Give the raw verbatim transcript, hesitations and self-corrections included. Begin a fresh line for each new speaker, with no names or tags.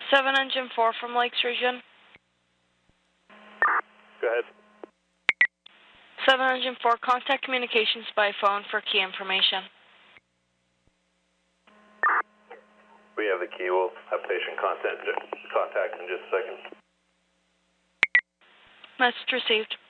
seven Engine four from Lakes Region.
Go ahead.
seven Engine four, contact communications by phone for key information.
We have the key. We'll have patient contact, contact in just a second.
Message received.